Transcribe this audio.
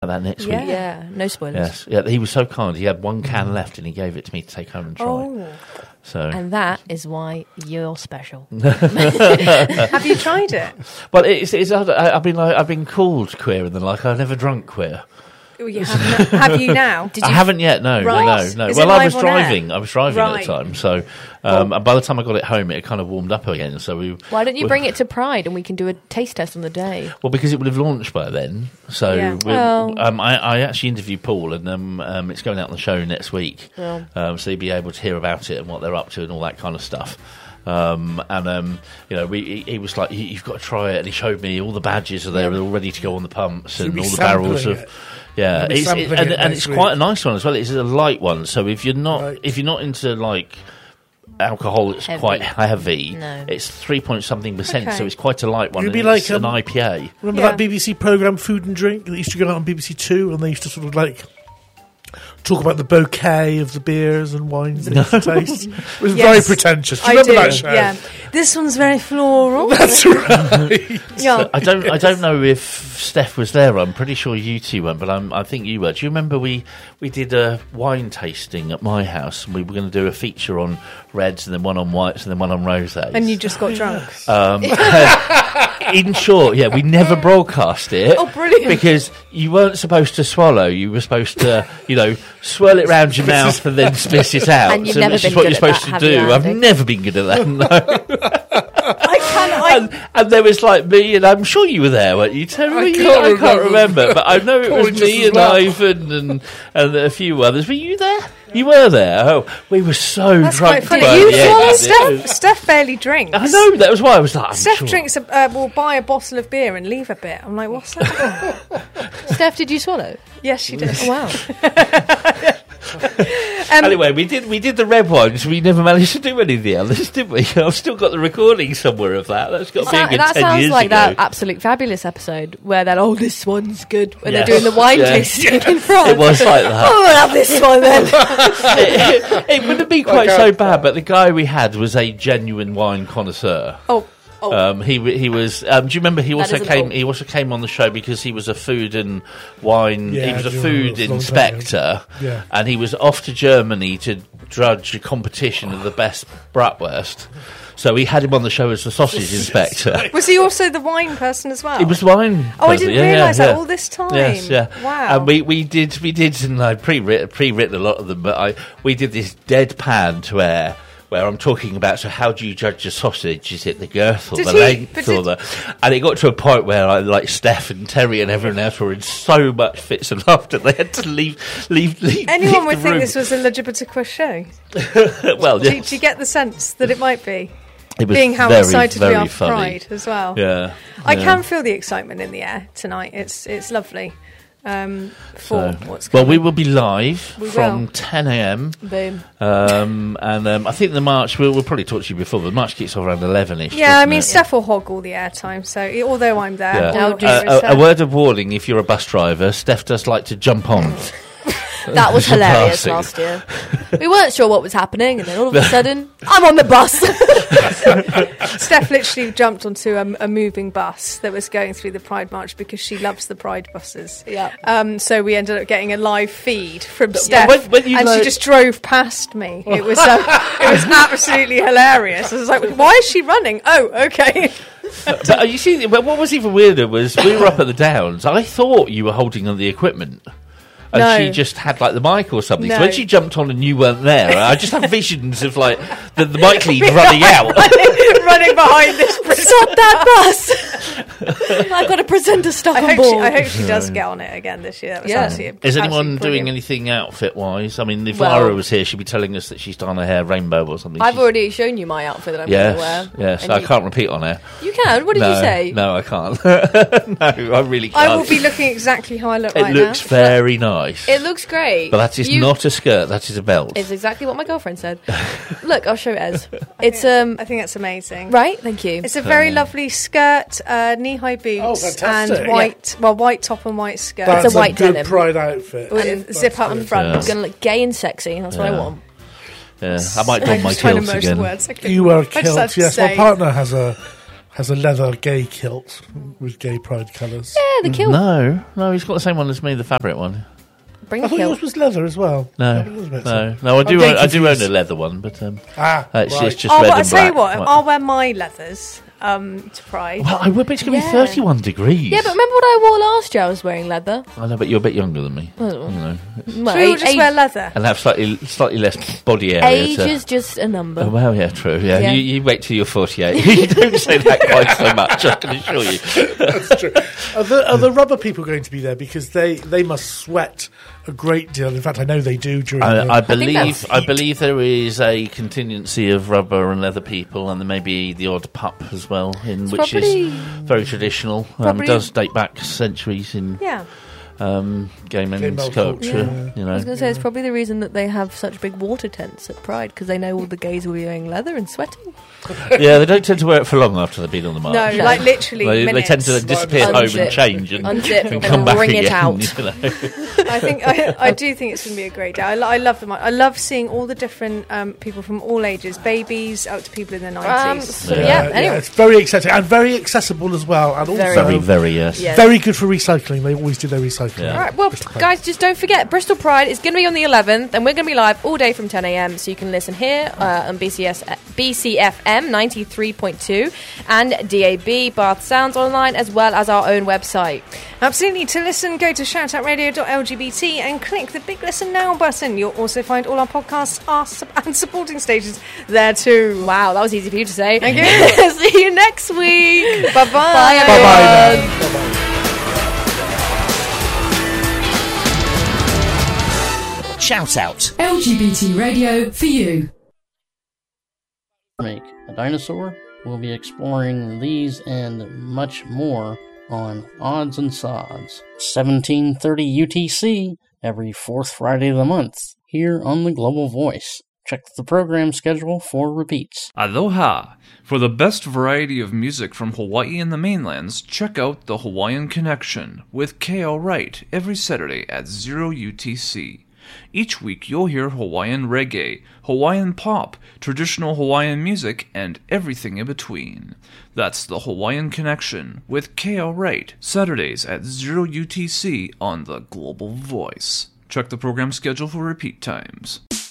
that next week. Yeah, no spoilers. Yes, yeah, he was so kind. He had one can left, and he gave it to me to take home and try. Oh. So, And that is why you're special. Have you tried it? but I've been called queer, and then I've never drunk queer. Well, you have you now? I haven't yet. No, Right. no. Is Well, it I live was on air? driving. I was driving at Right. the time, so and by the time I got it home, it kind of warmed up again. So Why don't you bring it to Pride and we can do a taste test on the day? Well, because it would have launched by then. So Yeah. I actually interviewed Paul, and it's going out on the show next week. Oh. So you'll be able to hear about it and what they're up to and all that kind of stuff. He was like, "You've got to try it," and he showed me all the badges are there, they're all ready to go on the pumps, So and you'll all be the barrels sampling of. it. Yeah, You'll be it's, sampling it and next it's week. quite a nice one as well. It's a light one, so if you're not Right. into like alcohol, it's Heavy. quite heavy. No. It's 3-point-something%, Okay. so it's quite a light one. You'd be and like, it's an IPA. Remember Yeah. that BBC programme Food and Drink that used to go out on BBC Two, and they used to sort of like talk about the bouquet of the beers and wines that you could taste. It was Yes. very pretentious. Do you I remember do. that show? Yeah. This one's very floral. That's right. Yeah. I don't know if Steph was there. I'm pretty sure you two weren't, but I think you were. Do you remember we did a wine tasting at my house, and we were going to do a feature on reds, and then one on whites, and then one on rosés. And you just got drunk. In short, yeah, we never broadcast it. Oh, brilliant. Because you weren't supposed to swallow. You were supposed to, swirl it round your mouth and then spit it out. And you've never this is been what good you're at supposed that, to have do. you, I've Andy? never been good at that. No. I And there was like me, and I'm sure you were there, weren't you, Terry? I can't remember, but I know it was Probably me just and as well. Ivan and a few others. Were you there? You were there. Oh, we were so That's drunk. quite funny. by You the end. swallowed Steph barely drinks. I know, that was why I was like, I'm Steph sure. drinks, will buy a bottle of beer and leave a bit. I'm like, what's that? Steph, did you swallow? Yes, she did. Oh, wow. Anyway, we did the red ones. We never managed to do any of the others, did we? I've still got the recording somewhere of that. That's got to be a good That 10 sounds years like ago. that Absolute Fabulous episode where they're, this one's good, when Yes. they're doing the wine Yeah. tasting in France. It was like that. Oh, we'll have this one then. It wouldn't be quite so bad, but the guy we had was a genuine wine connoisseur. Oh, He was. Do you remember? He also isn't came. all. He also came on the show because he was a food and wine. Yeah, he was a I do remember food it was a long inspector, Yeah. and he was off to Germany to judge a competition of the best bratwurst. So we had him on the show as the sausage inspector. was he also the wine person as well? It was wine. Oh, I person, didn't yeah, realise yeah, that yeah. all this time. Yes, yeah. Wow. And we did, and I pre-written a lot of them, but we did this deadpan to air where I'm talking about. So, how do you judge a sausage? Is it the girth or Did the he- length but or did- the? And it got to a point where like Steph and Terry and everyone else were in so much fits of laughter they had to leave. Anyone would the think room. this was a Legitimate show. Well, Do yes. you get the sense that it might be? It was Being how very, excited we very are for funny. Pride as well. Yeah, I yeah. can feel the excitement in the air tonight. It's lovely. For what's Well, coming. we will be live We from will. 10 a.m. Boom. I think the march, we'll probably talk to you before, but the march kicks off around 11ish. Yeah, I doesn't mean, it? Steph will hog all the airtime. So although I'm there, Yeah. all Now you'll do- hear is A her. word of warning: if you're a bus driver, Steph does like to jump on. That was hilarious Passing. last year. We weren't sure what was happening, and then all of a sudden, I'm on the bus. Steph literally jumped onto a moving bus that was going through the Pride March because she loves the Pride buses. Yeah. So we ended up getting a live feed from Steph, when you and know- she just drove past me. It was absolutely hilarious. I was like, "Why is she running?" Oh, okay. But you see, what was even weirder was we were up at the Downs. I thought you were holding on the equipment. And No. she just had like the mic or something. So No. when she jumped on and you weren't there, I just had visions of like the mic lead running out. running behind this. Stop that bus! I've got a presenter stuck on board. I hope she does get on it again this year. That was Yeah. absolutely- Is anyone absolutely doing brilliant. anything outfit-wise? I mean, if Well- Lara was here, she'd be telling us that she's done her hair rainbow or something. I've She's- already shown you my outfit that I'm going to wear. Yes, And I you- can't repeat on air. You can. What did you say? No, I can't. No, I really can't. I will be looking exactly how I look It right looks now. very nice. It looks great. But that is not a skirt, that is a belt. It's exactly what my girlfriend said. Look, I'll show it as. It's I think that's amazing. right. Thank you. It's a very lovely skirt, knee-high boots, fantastic. and white top and white skirt. That's It's a white good denim. Pride outfit. With zip up good. front. Yeah. I'm gonna look gay and sexy. That's what I Yeah. want. Yeah, I might don I'm my just trying to kilt merge the again. words. You wear I just kilt, had to yes. say. My partner has a has a leather gay kilt with gay pride colours. Yeah, the kilt. No, he's got the same one as me, the fabric one. Bring I the thought kilt. yours was leather as well. No, I was a bit so. no, I do. getting I do own confused. a leather one, but Right. it's just Oh, red but I and tell you black. what, I'll wear my leathers to Pride. Well, I would bet it's going to Yeah. be 31 degrees. Yeah, but remember what I wore last year? I was wearing leather. I know, but you're a bit younger than me. Oh. You know, Well, Should we all just wear leather? and have slightly less body area. age to, is just a number. Oh, well, yeah, true. Yeah, Yeah. You wait till you're 48. You don't say that quite so much, I can assure you. That's true. Are the rubber people going to be there? Because they must sweat a great deal. In fact, I know they do during I that's believe there is a contingency of rubber and leather people, and there may be the odd pup as well, which probably- is very traditional. Probably- Does date back centuries in Yeah. gay men's male culture. culture, You I was know, going to say it's probably the reason that they have such big water tents at Pride, because they know all the gays will be wearing leather and sweating. yeah, they don't tend to wear it for long after they've been on the march. No, No. like literally They minutes. tend to disappear home Unzip. and change and Unzip and come back wring it again. out. You know? I do think it's going to be a great day. I love them. I love seeing all the different people from all ages, babies out to people in their 90s. So, yeah, anyway. it's very exciting and very accessible as well, and Very. also Very, yes. Yeah. very good for recycling. They always do their recycling. Yeah. All right, well, guys, just don't forget, Bristol Pride is going to be on the 11th, and we're going to be live all day from 10 a.m, so you can listen here on BCFM 93.2 and DAB, Bath Sounds Online, as well as our own website. Absolutely. To listen, go to shoutoutradio.lgbt and click the big Listen Now button. You'll also find all our podcasts and supporting stations there too. Wow, that was easy for you to say. Thank you. See you next week. Bye-bye. Bye, Bye everyone. bye. Shout out. LGBT radio for you. Make a dinosaur. We'll be exploring these and much more on Odds and Sods, 1730 UTC, every fourth Friday of the month, here on the Global Voice. Check the program schedule for repeats. Aloha! For the best variety of music from Hawaii and the mainlands, check out The Hawaiian Connection with K.O. Wright every Saturday at 0 UTC. Each week you'll hear Hawaiian reggae, Hawaiian pop, traditional Hawaiian music, and everything in between. That's The Hawaiian Connection with K.O. Wright, Saturdays at 0 UTC on the Global Voice. Check the program schedule for repeat times.